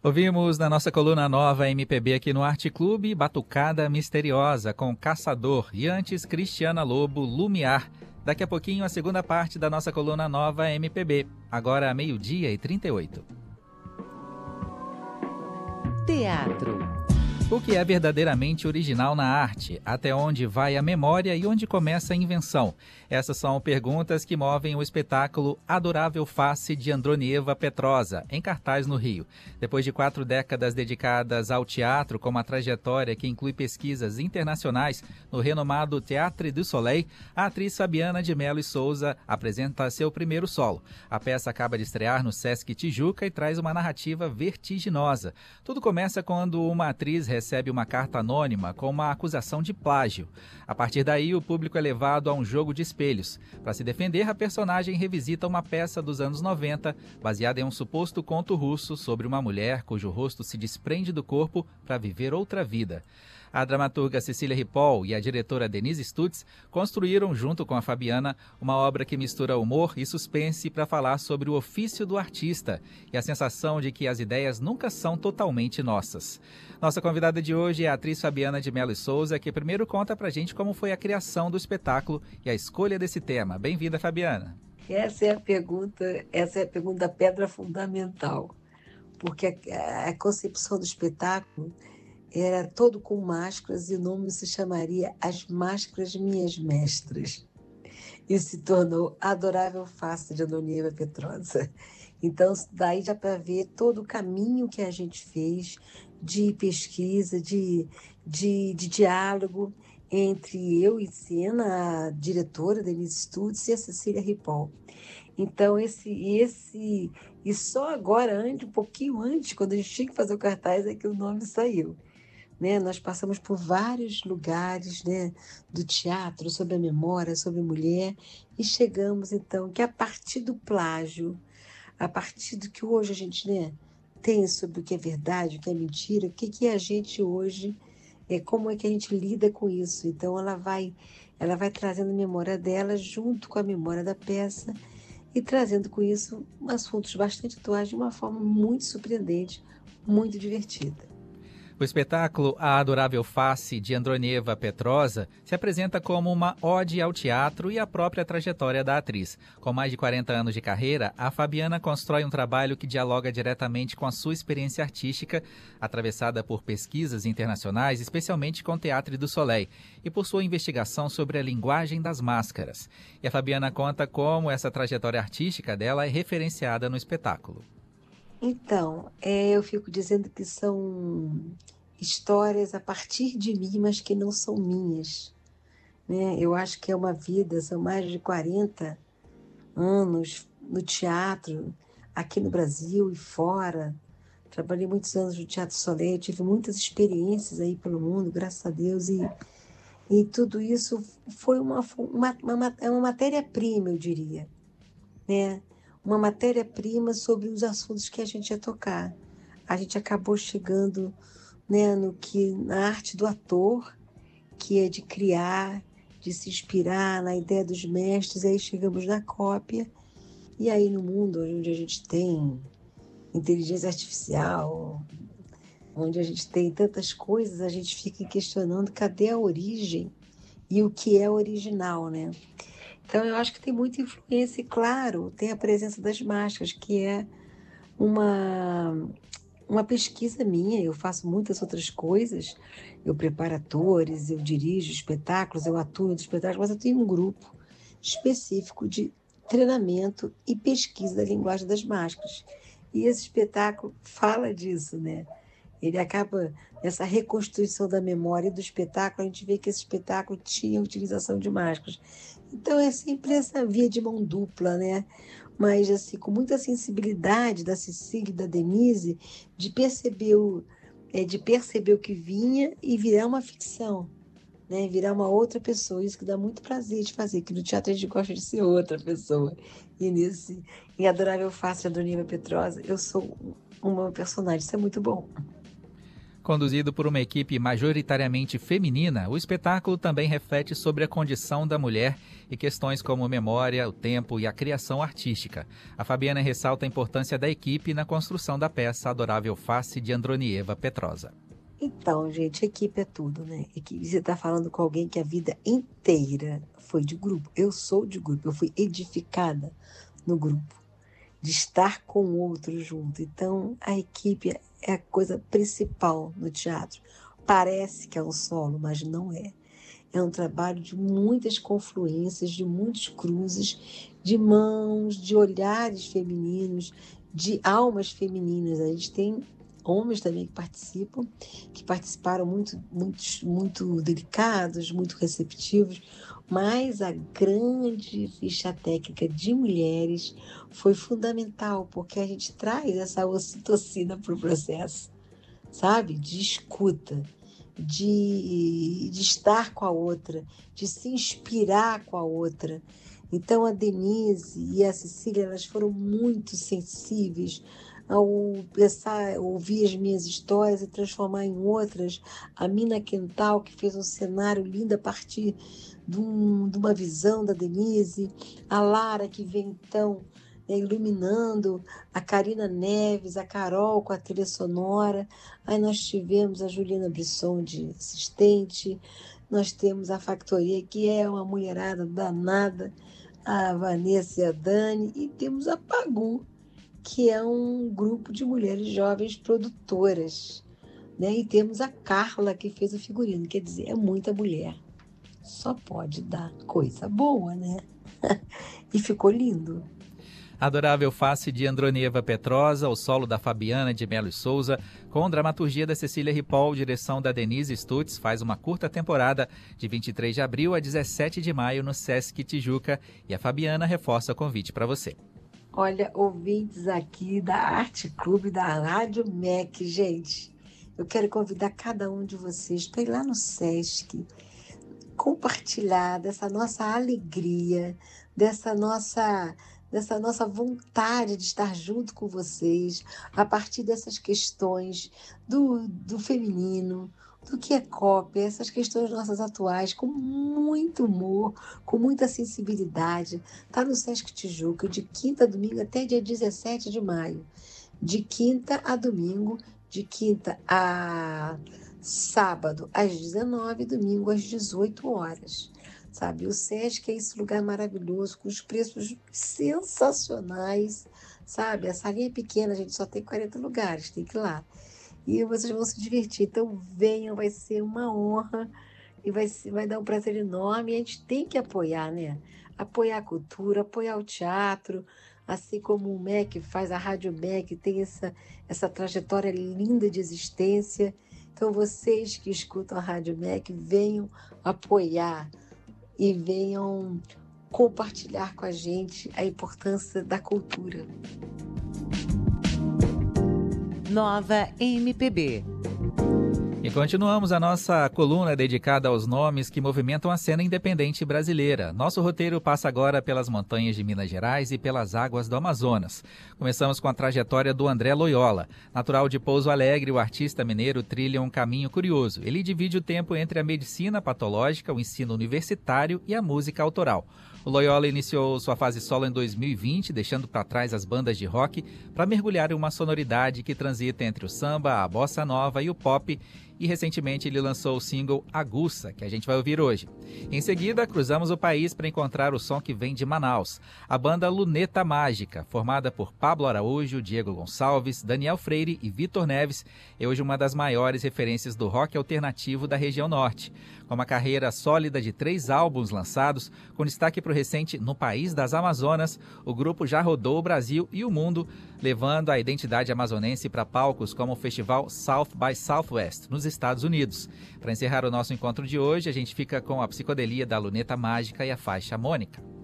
Ouvimos na nossa coluna nova MPB aqui no Arte Clube, Batucada Misteriosa, com Caçador, e antes Cristiana Lobo, Lumiar. Daqui a pouquinho a segunda parte da nossa coluna nova MPB, agora 12h38. Teatro. O que é verdadeiramente original na arte? Até onde vai a memória e onde começa a invenção? Essas são perguntas que movem o espetáculo Adorável Face de Andronieva Petrosa, em cartaz no Rio. Depois de 4 décadas dedicadas ao teatro, com uma trajetória que inclui pesquisas internacionais no renomado Théâtre du Soleil, a atriz Fabiana de Melo e Souza apresenta seu primeiro solo. A peça acaba de estrear no Sesc Tijuca e traz uma narrativa vertiginosa. Tudo começa quando uma atriz recebe uma carta anônima com uma acusação de plágio. A partir daí, o público é levado a um jogo de espelhos. Para se defender, a personagem revisita uma peça dos anos 90, baseada em um suposto conto russo sobre uma mulher cujo rosto se desprende do corpo para viver outra vida. A dramaturga Cecília Ripoll e a diretora Denise Stutz construíram, junto com a Fabiana, uma obra que mistura humor e suspense para falar sobre o ofício do artista e a sensação de que as ideias nunca são totalmente nossas. Nossa convidada de hoje é a atriz Fabiana de Melo e Souza, que primeiro conta pra gente como foi a criação do espetáculo e a escolha desse tema. Bem-vinda, Fabiana. Essa é a pergunta pedra fundamental, porque a concepção do espetáculo era todo com máscaras e o nome se chamaria As Máscaras Minhas Mestras. E se tornou Adorável Face de Andronieva Petrosa. Então, daí já para ver todo o caminho que a gente fez de pesquisa, de diálogo entre eu e Cena, a diretora Denise Stutz e a Cecília Ripoll. Então, e só agora, um pouquinho antes, quando a gente tinha que fazer o cartaz, é que o nome saiu. Né? Nós passamos por vários lugares, né, do teatro, sobre a memória, sobre a mulher, e chegamos, então, que a partir do plágio, a partir do que hoje a gente, né, tem sobre o que é verdade, o que é mentira, o que a gente hoje, como é que a gente lida com isso. Então, ela vai trazendo a memória dela junto com a memória da peça e trazendo com isso assuntos bastante atuais de uma forma muito surpreendente, muito divertida. O espetáculo A Adorável Face de Andronieva Petrosa se apresenta como uma ode ao teatro e à própria trajetória da atriz. Com mais de 40 anos de carreira, a Fabiana constrói um trabalho que dialoga diretamente com a sua experiência artística, atravessada por pesquisas internacionais, especialmente com o Théâtre du Soleil, e por sua investigação sobre a linguagem das máscaras. E a Fabiana conta como essa trajetória artística dela é referenciada no espetáculo. Então, eu fico dizendo que são histórias a partir de mim, mas que não são minhas. Né? Eu acho que é uma vida, são mais de 40 anos no teatro, aqui no Brasil e fora. Trabalhei muitos anos no Teatro Soleil, tive muitas experiências aí pelo mundo, graças a Deus, e tudo isso foi uma matéria-prima, eu diria, né? Uma matéria-prima sobre os assuntos que a gente ia tocar. A gente acabou chegando, né, na arte do ator, que é de criar, de se inspirar na ideia dos mestres, e aí chegamos na cópia, e aí no mundo onde a gente tem inteligência artificial, onde a gente tem tantas coisas, a gente fica questionando cadê a origem e o que é original, né? Então, eu acho que tem muita influência e, claro, tem a presença das máscaras, que é uma pesquisa minha. Eu faço muitas outras coisas, eu preparo atores, eu dirijo espetáculos, eu atuo em espetáculos, mas eu tenho um grupo específico de treinamento e pesquisa da linguagem das máscaras. E esse espetáculo fala disso, né? Ele acaba, nessa reconstituição da memória do espetáculo, a gente vê que esse espetáculo tinha utilização de máscaras. Então, é sempre essa via de mão dupla, né? Mas, assim, com muita sensibilidade da Cecília e da Denise, de perceber o que vinha e virar uma ficção, né? Virar uma outra pessoa. Isso que dá muito prazer de fazer, que no teatro a gente gosta de ser outra pessoa. E em Adorável Face de Andronieva Petrosa, eu sou uma personagem. Isso é muito bom. Conduzido por uma equipe majoritariamente feminina, o espetáculo também reflete sobre a condição da mulher e questões como memória, o tempo e a criação artística. A Fabiana ressalta a importância da equipe na construção da peça Adorável Face de Andronieva Petrosa. Então, gente, equipe é tudo, né? Você está falando com alguém que a vida inteira foi de grupo. Eu sou de grupo, eu fui edificada no grupo, de estar com o outro junto. Então, a equipe é a coisa principal no teatro. Parece que é um solo, mas não é. É um trabalho de muitas confluências, de muitos cruzes, de mãos, de olhares femininos, de almas femininas. A gente tem homens também que participaram muito delicados, muito receptivos, mas a grande ficha técnica de mulheres foi fundamental, porque a gente traz essa ocitocina para o processo, sabe? De escuta, de estar com a outra, de se inspirar com a outra. Então a Denise e a Cecília, elas foram muito sensíveis ao ouvir as minhas histórias e transformar em outras. A Mina Quental, que fez um cenário lindo a partir de uma visão da Denise. A Lara, que vem então iluminando. A Karina Neves, a Carol com a trilha sonora. Aí nós tivemos a Juliana Brisson de assistente. Nós temos a Factoria, que é uma mulherada danada. A Vanessa e a Dani. E temos a Pagu, que é um grupo de mulheres jovens produtoras, né? E temos a Carla, que fez o figurino. Quer dizer, é muita mulher. Só pode dar coisa boa, né? E ficou lindo. Adorável Face de Andronieva Petrosa, o solo da Fabiana de Melo e Souza, com dramaturgia da Cecília Ripoll, direção da Denise Stutz, faz uma curta temporada de 23 de abril a 17 de maio no Sesc Tijuca, e a Fabiana reforça o convite para você. Olha, ouvintes aqui da Arte Clube, da Rádio MEC, gente, eu quero convidar cada um de vocês para ir lá no Sesc, compartilhar dessa nossa alegria, dessa nossa vontade de estar junto com vocês, a partir dessas questões do feminino, do que é cópia, essas questões nossas atuais, com muito humor, com muita sensibilidade. Está no Sesc Tijuca, de quinta a domingo até dia 17 de maio. De quinta a domingo, de quinta a sábado às 19h, domingo às 18 horas. Sabe, o Sesc é esse lugar maravilhoso, com os preços sensacionais, sabe? A salinha é pequena, a gente só tem 40 lugares, tem que ir lá. E vocês vão se divertir. Então venham, vai ser uma honra e vai dar um prazer enorme. E a gente tem que apoiar, né? Apoiar a cultura, apoiar o teatro, assim como o MEC faz, a Rádio MEC tem essa trajetória linda de existência. Então vocês que escutam a Rádio MEC, venham apoiar e venham compartilhar com a gente a importância da cultura. Nova MPB. E continuamos a nossa coluna dedicada aos nomes que movimentam a cena independente brasileira. Nosso roteiro passa agora pelas montanhas de Minas Gerais e pelas águas do Amazonas. Começamos com a trajetória do André Loyola. Natural de Pouso Alegre, o artista mineiro trilha um caminho curioso. Ele divide o tempo entre a medicina patológica, o ensino universitário e a música autoral. O Loyola iniciou sua fase solo em 2020, deixando para trás as bandas de rock para mergulhar em uma sonoridade que transita entre o samba, a bossa nova e o pop. E recentemente ele lançou o single Aguça, que a gente vai ouvir hoje. Em seguida, cruzamos o país para encontrar o som que vem de Manaus. A banda Luneta Mágica, formada por Pablo Araújo, Diego Gonçalves, Daniel Freire e Vitor Neves, é hoje uma das maiores referências do rock alternativo da região norte. Com uma carreira sólida de 3 álbuns lançados, com destaque para o recente No País das Amazonas, o grupo já rodou o Brasil e o mundo, levando a identidade amazonense para palcos como o festival South by Southwest, nos Estados Unidos. Para encerrar o nosso encontro de hoje, a gente fica com a psicodelia da Luneta Mágica e a faixa Mônica.